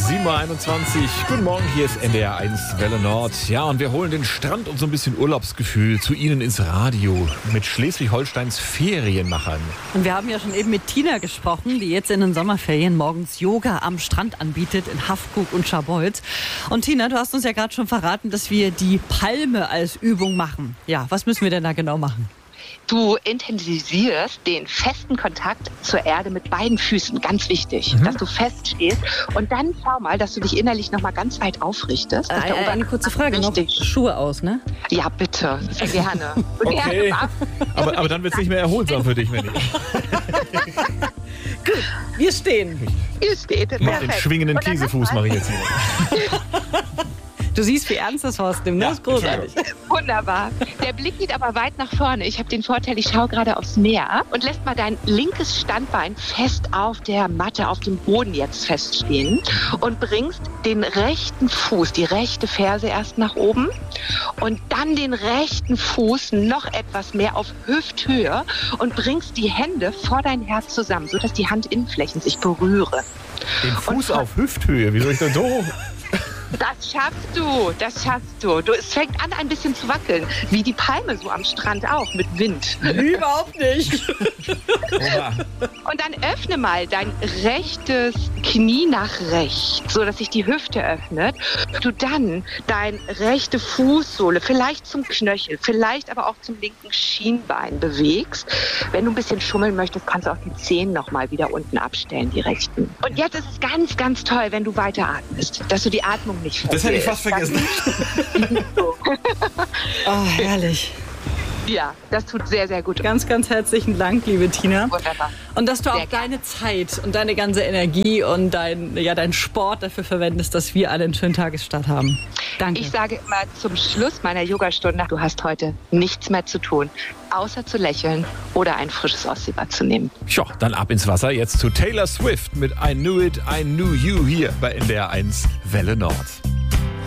7:21 Uhr. Guten Morgen, hier ist NDR 1 Welle Nord. Ja, und wir holen den Strand und so ein bisschen Urlaubsgefühl zu Ihnen ins Radio mit Schleswig-Holsteins Ferienmachern. Und wir haben ja schon eben mit Tina gesprochen, die jetzt in den Sommerferien morgens Yoga am Strand anbietet in Haffkrug und Scharbeutz. Und Tina, du hast uns ja gerade schon verraten, dass wir die Palme als Übung machen. Ja, was müssen wir denn da genau machen? Du intensivierst den festen Kontakt zur Erde mit beiden Füßen, ganz wichtig, dass du fest stehst. Und dann schau mal, dass du dich innerlich noch mal ganz weit aufrichtest. Eine kurze Frage noch. Schuhe aus, ne? Ja, bitte. Sehr gerne. Okay. Aber dann wird es nicht mehr erholsam für dich, Manny. Gut, wir stehen. Ihr steht. Mach den schwingenden Käsefuß, mache ich jetzt hier. Du siehst, wie ernst das Horst nimmt. Das ist großartig. Wunderbar. Der Blick geht aber weit nach vorne. Ich habe den Vorteil, ich schaue gerade aufs Meer und lässt mal dein linkes Standbein fest auf der Matte, auf dem Boden jetzt feststehen und bringst den rechten Fuß, die rechte Ferse erst nach oben und dann den rechten Fuß noch etwas mehr auf Hüfthöhe und bringst die Hände vor dein Herz zusammen, sodass die Handinnenflächen sich berühren. Den Fuß auf Hüfthöhe, wie soll ich denn so? Das schaffst du. Es fängt an, ein bisschen zu wackeln, wie die Palme so am Strand auch, mit Wind. Überhaupt nicht. Und dann öffne mal dein rechtes Knie nach rechts, so dass sich die Hüfte öffnet. Du dann deine rechte Fußsohle, vielleicht zum Knöchel, vielleicht aber auch zum linken Schienbein bewegst. Wenn du ein bisschen schummeln möchtest, kannst du auch die Zehen noch mal wieder unten abstellen, die rechten. Und jetzt ist es ganz, ganz toll, wenn du weiter atmest, dass du die Atmung nicht vergisst. Das hätte ich fast vergessen. Oh, herrlich. Ja, das tut sehr, sehr gut. Ganz, ganz herzlichen Dank, liebe Tina. Wunderbar. Und dass du auch deine Zeit und deine ganze Energie und dein Sport dafür verwendest, dass wir alle einen schönen Tagesstart haben. Danke. Ich sage immer zum Schluss meiner Yogastunde, du hast heute nichts mehr zu tun, außer zu lächeln oder ein frisches Ostseebad zu nehmen. Ja, dann ab ins Wasser. Jetzt zu Taylor Swift mit I Knew It, I Knew You hier bei NDR 1 Welle Nord.